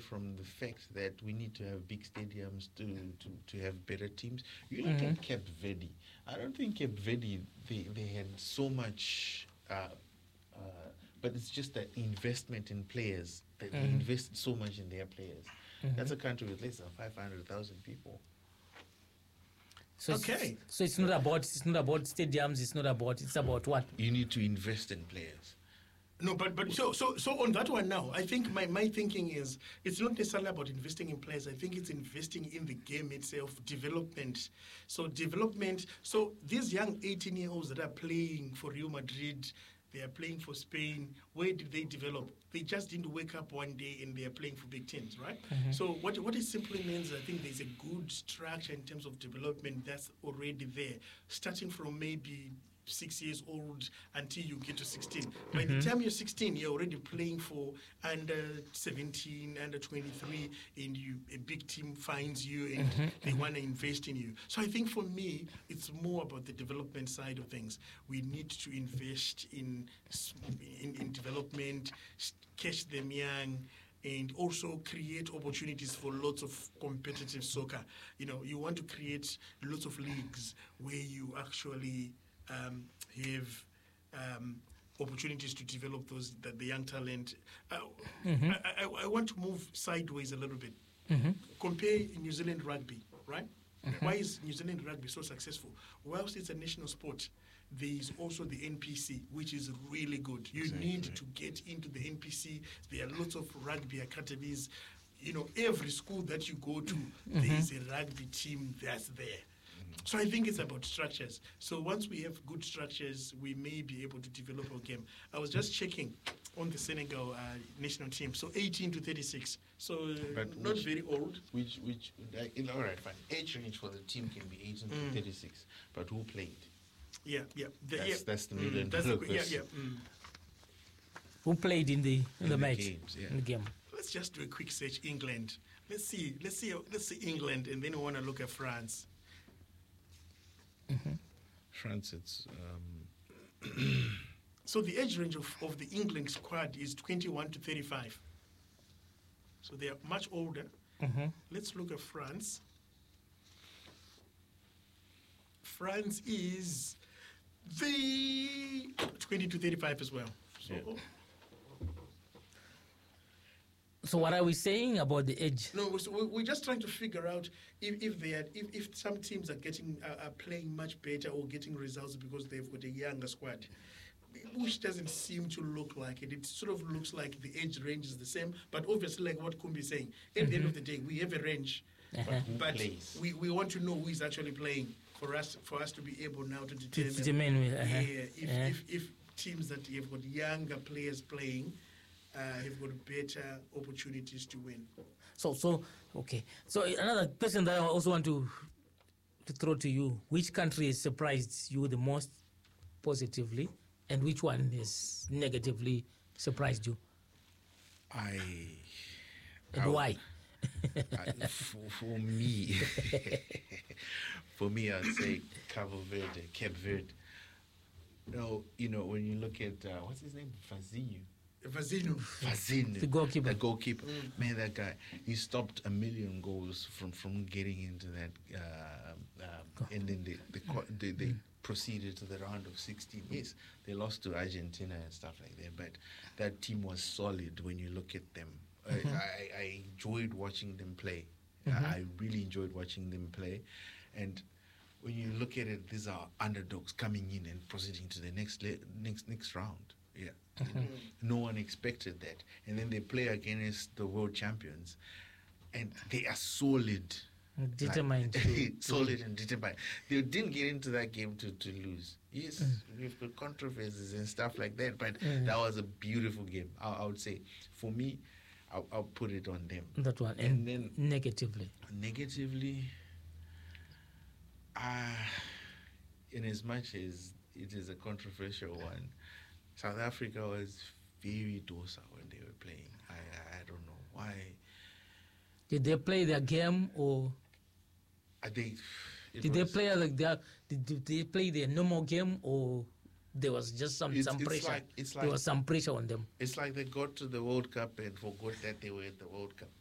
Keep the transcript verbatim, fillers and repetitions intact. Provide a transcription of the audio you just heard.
from the fact that we need to have big stadiums to, to, to have better teams. You look Mhm. at Cape Verde. I don't think Cape Verde, they, they had so much, uh, uh, but it's just that investment in players. That They Mhm. invested so much in their players. Mhm. That's a country with less than five hundred thousand people. So Okay. It's, so it's not about it's not about stadiums. It's not about. It's about what? You need to invest in players. No, but but so so so on that one now, I think my, my thinking is it's not necessarily about investing in players. I think it's investing in the game itself, development. So development. So these young eighteen year olds that are playing for Real Madrid, they are playing for Spain. Where did they develop? They just didn't wake up one day and they are playing for big teams, right? Mhm. So what what it simply means, I think there's a good structure in terms of development that's already there, starting from maybe six years old until you get to sixteen. By the time you're sixteen, you're already playing for under seventeen, under twenty-three, and you a big team finds you and they want to invest in you. So I think for me, it's more about the development side of things. We need to invest in s- in, in development, s- catch them young, and also create opportunities for lots of competitive soccer. You know, you want to create lots of leagues where you actually um, have um, opportunities to develop those the, the young talent. Uh, I, I, I want to move sideways a little bit. Compare New Zealand rugby, right? Why is New Zealand rugby so successful? Whilst it's a national sport, there is also the N P C, which is really good. You Exactly. need to get into the N P C. There are lots of rugby academies. You know, every school that you go to, there is a rugby team that's there. So I think it's about structures. So once we have good structures, we may be able to develop our game. I was just checking on the Senegal uh, national team. So eighteen to thirty-six. So uh, But not which- very old. Which, which, like, you know, all right, fine. Age range for the team can be eighteen to thirty-six, but who played? Yeah, yeah. The, That's- yeah. that's the million that's the dollar que- Yeah, question. yeah. mm. Who played in the in, In the, the match? games, yeah. In the game. Let's just do a quick search. England. Let's see. Let's see. Let's see England, and then we want to look at France. France, it's um, So the age range of, of the England squad is twenty-one to thirty-five. So they are much older. Mhm. Let's look at France. France is the twenty to thirty-five as well. So Yeah. So what are we saying about the age? no, so we- we're just trying to figure out if, if they are, if, if some teams are getting uh, are playing much better or getting results because they've got a younger squad, which doesn't seem to look like it. It sort of looks like the age range is the same, but obviously, like what Kumbi is saying, at the end of the day, we have a range, Uh-huh. Who but plays? we, we want to know who is actually playing for us for us to be able now to determine, determine, uh-huh. yeah, if, Uh-huh. if if teams that have got younger players playing uh, have got better opportunities to win. So so okay. So another question that I also want to to throw to you: which country has surprised you the most positively, and which one has negatively surprised you, I. and I- why? I- for, for me, for me, I'd say Cabo Verde, Cape Verde. No, you know, when you look at uh, what's his name, Fazinho. Vazino. Fazin, The goalkeeper. The goalkeeper. Man, that guy, he stopped a million goals from, from getting into that. Uh, um, and then they, they, co- they, they proceeded to the round of sixteen. Yes, they lost to Argentina and stuff like that. But that team was solid when you look at them. I, I, I enjoyed watching them play. I really enjoyed watching them play. And when you look at it, these are underdogs coming in and proceeding to the next le- next next round. Yeah, you know, no one expected that, and then they play against the world champions, and they are solid, Determined like, to- solid and determined. They didn't get into that game to, to lose. Yes, we've got controversies and stuff like that, but that was a beautiful game. I, I would say, for me, I'll, I'll put it on them. That one, And and, then- negatively. Negatively, uh, in as much as it is a controversial one, South Africa was very docile when they were playing. I I, I don't know why. Did they play their game, or I think it did they was- play like their did, did they play their normal game, or there was just some It's- some it's pressure? like- it's there like- was some pressure on them. It's like they got to the World Cup and forgot that they were at the World Cup.